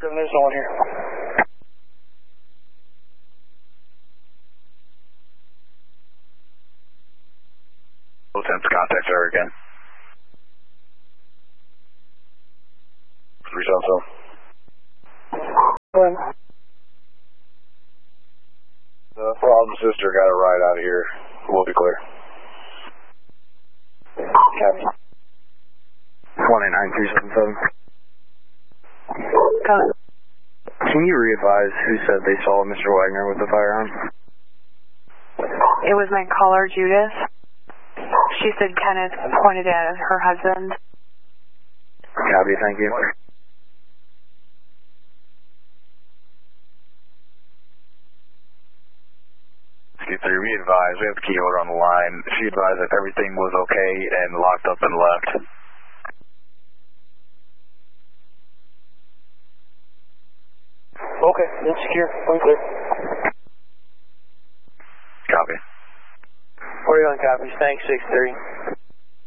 There's no one here. Attempt to contact her again. 370. The problem sister got a ride out of here. We'll be clear. Copy. 189377. Can you re-advise who said they saw Mr. Wagner with the firearm? It was my caller, Judith. She said Kenneth pointed at her husband. Copy, thank you. Skip 3, we advised, we have the key holder on the line. She advised that everything was okay and locked up and left. Okay, that's secure. I'm clear. Copy. 41 copies. Thanks, 630.